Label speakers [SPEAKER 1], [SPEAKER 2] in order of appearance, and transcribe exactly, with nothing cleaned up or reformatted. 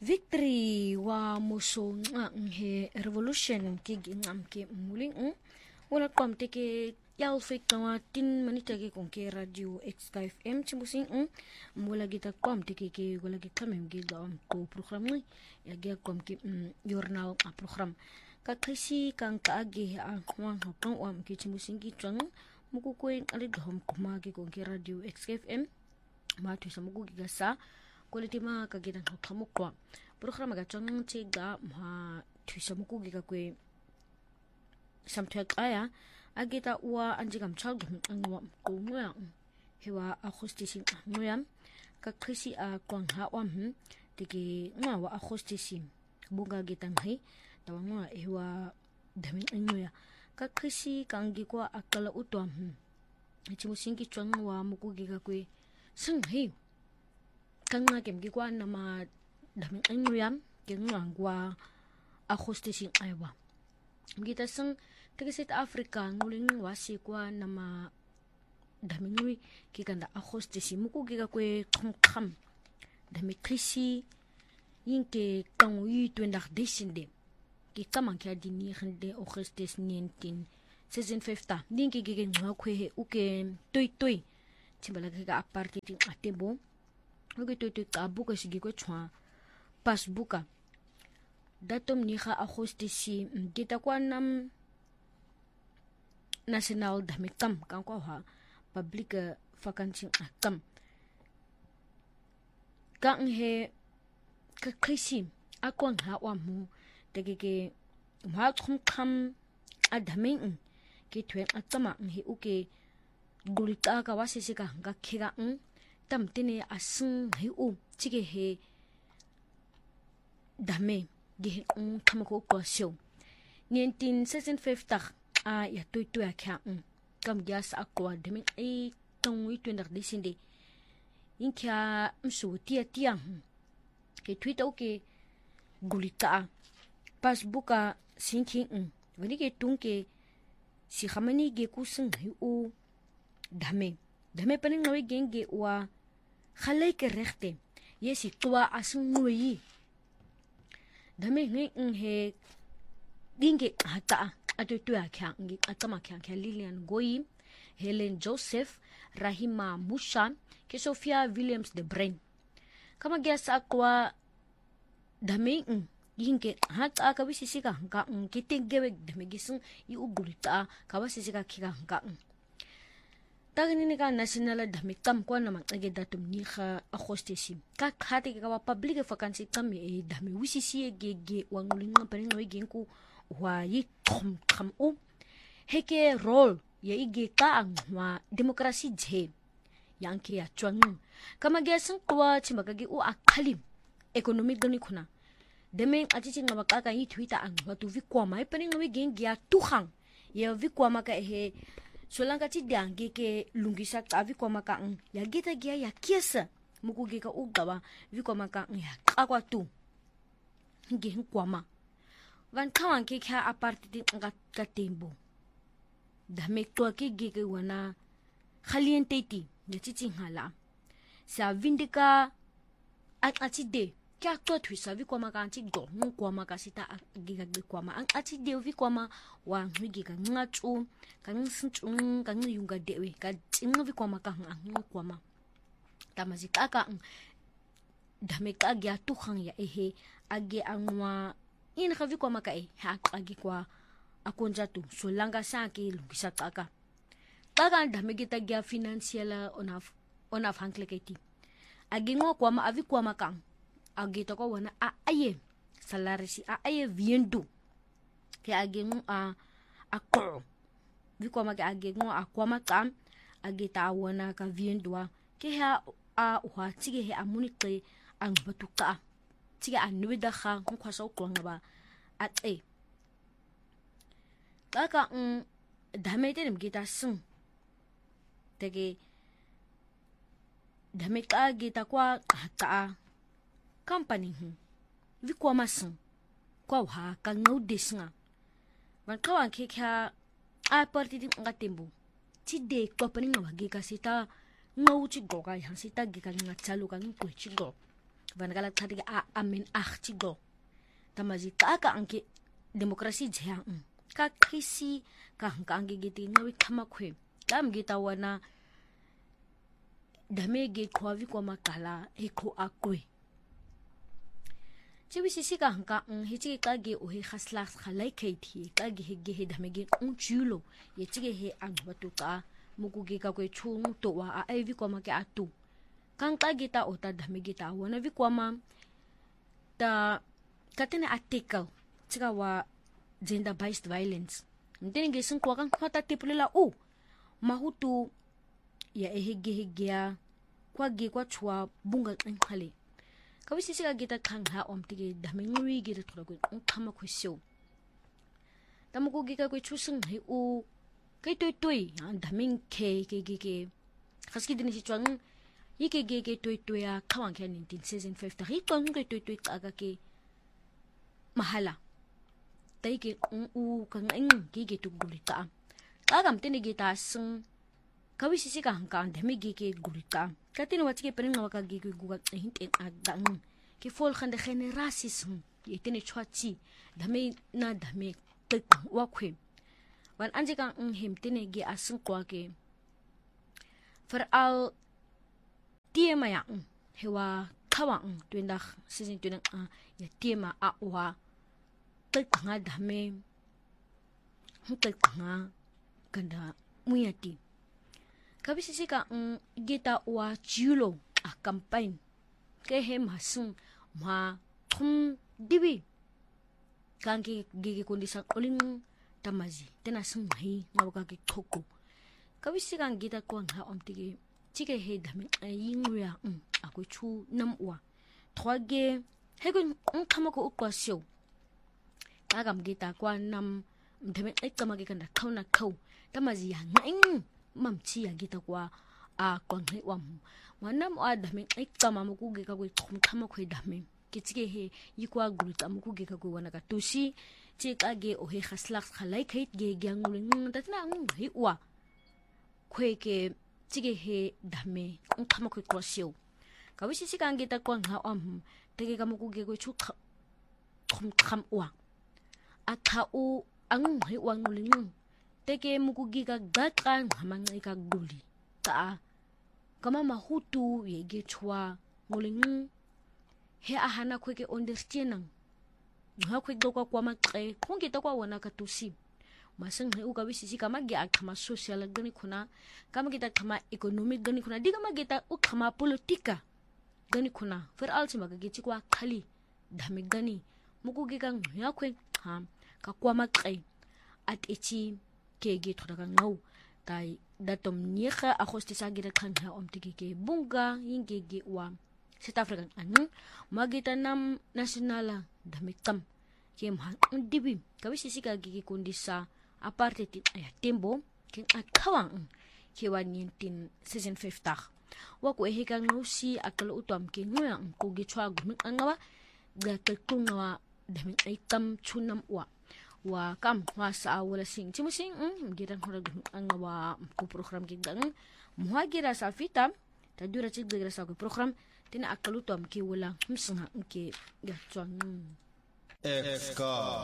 [SPEAKER 1] victory wa muso nga he revolution ke ngam ke muling um wala kwam te ke yal fek tawa tin manita ke kon ke radio X K F M chimusing um wala gita kwam te ke ke wala gita mem ge ga ko program ni ya ge kwam ke journal a program ka krisi kan ka ge a kwang hotong wam ke chimusing ki twang muku ko ali dhom kuma ke kon ke radio X K F M ma tu sa muku ga sa quality ma ka gidan hotamo kwa program ga chang che ga ma thuisa muku gi ka kwe samthak aya agita wa anjigam chal gum angwa ko ngoya hewa a hostessing ngoyam ka krisi a kwang ha wam tiki nga wa a hostessing bunga gitang hi tawanga hewa damin ngoya ka krisi kangi kwa akala utwam chimusingi chang wa muku gi ka kwe sang hi kanga kemgi kwa nama dami anguyam kengangwa a hostessing aywa gita sang tigisit Africa nguling wasi kwa nama dami ngui kikanda a hostessing muku giga kwe kham dami krisi yinke kangui twendak desinde ki kamang kya dini khande o hostess nineteen season fifta dinki giga ngakwe he uke toy toy timbala giga aparti ting atebo oke to to kabuka sigi ko chwa pasbuka datom ni kha a hostessi kita kwa nam national damikam kan ko ha public vacancy kam kan he ka krisi akon ha wa mu tege ke ma khum kham adhamin ke thwen atama he uke gulita ka wasisi ka ga khiga tam tine asun hi u chige he dame ge un kamako ko show nineteen sixty-five ta a ya tu tu akha kam gas akwa dame ai tong wi tu ndak disinde inkya msu tia tia ke tweet oke gulita pasbuka sinking wani ke tunke si khamani ge kusun hi u dame dame paning ngawi genge wa khalai ke rechte yesi twa asun ngui dame ngi he dinge hata atu tu akha ngi atama kha kha Lilian Goyi Helen Joseph Rahima Musa ke Sophia Williams de Brain kama gesa kwa dame yinge hata ka wisisika ka kitengewek dame gisun yu ugulita ka wasisika kika ka tagni ni ka national dami kam ko na magage datum ni kha a hostessi ka khati ka wa public vacancy kam e dami wisisi ge ge wanguling pa rin we gen ku wa yi khom kham u heke role ye ige ka ang wa democracy je yang ke ya chwang kama ge sang kwa chimagage u akhalim economic gani khuna deme achi chi ngaba ka ka yi thuita ang wa tu vi kwa mai pa rin we gen ge tu khang ye vi kwa ma ka he solanga ti dange ke lungisa ka vi koma ka ya gita gia ya kiesa muku ge ka ugawa vi koma ka ya akwa tu nge kwama van kawan ke kha aparti ti nga ka tembo da me to ke ge ke wana khaliente ti ne ti ti hala sa vindika at ati de kya to thui sa vi koma ka ti go mu koma ka sita ge ga ge kwama an ati de vi koma wa ngige ka nga chu kan sun kan yunga dewe ka tinga vi kwama ka nga kwama tamazi kaka dame ka gya tu khang ya ehe age anwa in kha vi kwama ka e ha age kwa akonja tu solanga sa ke lungisa kaka kaka dame gita gya financial onaf onaf hankleketi age ngo kwama avi kwama ka age to ko wana a aye salary si a aye viendu ke age ngo a akor vi kwama ke age ngo akwama kam age ta wana ka viendwa ke ha a wa tige he amunike ang batuka tige anwe da kha ko kwasa ko ngaba at e kaka um dame te nim gita sun tege dame ka gita kwa ta company hu vi kwama sun kwa ha ka ngau desnga ban kawan ke kha a parti din ngatembu ti de ko pani ngwa ge ka sita ngau chi go ga yang sita ge ka nga chalu ka ngko chi go vanagala tadi a amen artigo tamazi kaka anke demokrasi jang ka krisi ka hankange giti ngawi khamakwe kam gita wana damege khwavi kwa makala ekho akwe chibisisi ka hanka hichi kage o he khasla khalai kaithi kage he ge damege unchulo yechige he anbatuka mukuge ka kwe chung to wa a evi kwa make atu kan kage ta ota damege ta wana vi kwa ma ta katene article tsika wa gender based violence ndenge sin kwa kan khata tipulela o mahutu ya ehege hegea kwa ge kwa chwa bunga nkhale kabisisi ka gita khangha omtige damengwi ge thora ko khama khosyo tamuko ge ka ko chusung he o kai toy toy dameng ke ke ge ge khaski dini si chwang yike ge ge toy toy ya khawang kya nineteen seventy-five ta hi tong ge toy toy aga ke mahala tai ke u kang eng ge ge tu gulita agam tene ge ta sung kabisisi ka hangkan demi ge ge gulita katini watike peninga waka ge ge guga hinte agdang ke fol khande generasism yetene chwachi dami na dami tek wakwe wan anje kan him tene ge asung kwa ke for al tiema ya hewa khawang twinda season twinda ya tiema a wa tek nga dami tek nga kanda muyati kabisisi ka gita wa julo a campaign ke he masung ma thum dibi kangi gigi kondisa oling tamazi tena sung mai ngawaka ke thoko kabisisi kan gita ko nga omtige chike he dami yingria ako chu namwa thoge he ko thamako ukwasyo agam gita kwa nam mtheme ekama ke kanda khawna khaw tamazi ya ngaing mamchi ya gita kwa a konhe wam wanam adame ekama mukuge ka kwe khumkhama khwe dame kitike he yikwa gulta mukuge ka kwe wana ka tushi chekage o he khaslak khalai khait ge gyangulin tatna ng hi wa khwe ke chige he dame khama khwe krosyo kawishi sikan gita kwa nga am tege ka mukuge kwe chu khumkham wa atha u ang hi wangulin teke mukugi ka gaka ngamang ka guli ta kama mahutu yege chwa nguling he ahana kweke understand nga kwek dokwa kwa makre kongi to kwa wana ka tusi masang he uka bisisi kama ge akama social gani kuna kama kita kama economic gani kuna diga mageta u kama politika gani kuna fer alsi magage chikwa khali dhame gani mukugi ka nga kwek ha ka kwa makre at echi kege thodaga ngau tai datom niekha agosti sagira khangha omtiki ke bunga yingege wa South African anu magita nam nasionala damikam ke mha dibi kabisisi ka gigi kondisa aparte ti ya tembo ke akhawang ke wa nineteen seventy-five wa ko ehika ngusi akalo utom ke ngoyang ko gi chwa gumik angawa ga kelkunga damik aikam chunam wa wa kam wa sa wala sing chimusing um giran horag ang wa ko program gidang muhagira sa fita tadura chig degra sa ko program tina akalutom ki wala msanga ke gatson
[SPEAKER 2] F K